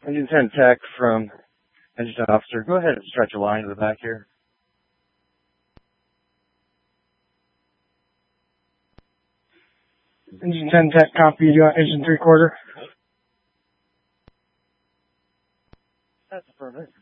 Engine 10 Tech from Engine 10 Officer. Go ahead and stretch a line to the back here. Engine 10 Tech, copy. You got engine 3/4. That's affirmative.